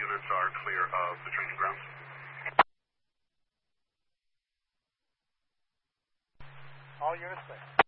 units are clear of the training grounds. All units clear.